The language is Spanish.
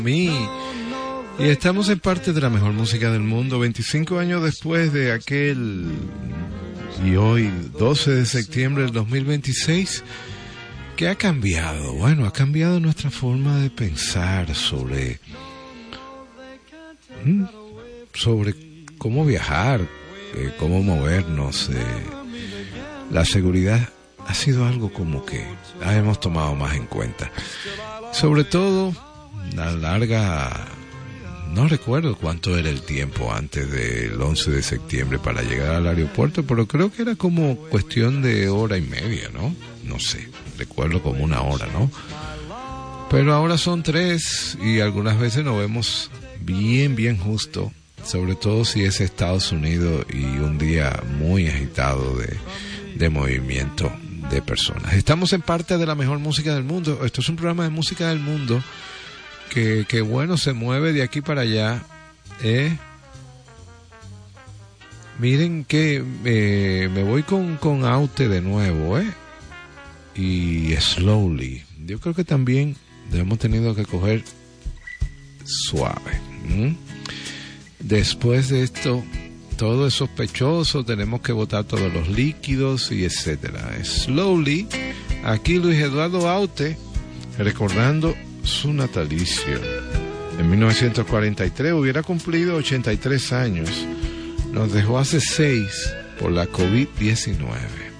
Y estamos en parte de la mejor música del mundo, 25 años después de aquel, y hoy 12 de septiembre del 2026, ¿qué ha cambiado? Bueno, ha cambiado nuestra forma de pensar sobre cómo viajar, cómo movernos. La seguridad ha sido algo como que la hemos tomado más en cuenta. Sobre todo, la larga... No recuerdo cuánto era el tiempo antes del 11 de septiembre para llegar al aeropuerto, pero creo que era como cuestión de hora y media, ¿no? No sé, recuerdo como una hora, ¿no? Pero ahora son 3 y algunas veces nos vemos bien justo, sobre todo si es Estados Unidos y un día muy agitado de movimiento de personas. Estamos en parte de la mejor música del mundo. Esto es un programa de música del mundo que bueno, se mueve de aquí para allá. Miren que me voy con Aute de nuevo, y Slowly. Yo creo que también hemos tenido que coger suave. Después de esto, todo es sospechoso, tenemos que botar todos los líquidos y etcétera. Slowly, aquí Luis Eduardo Aute, recordando su natalicio. En 1943 hubiera cumplido 83 años. Nos dejó hace 6 por la COVID-19.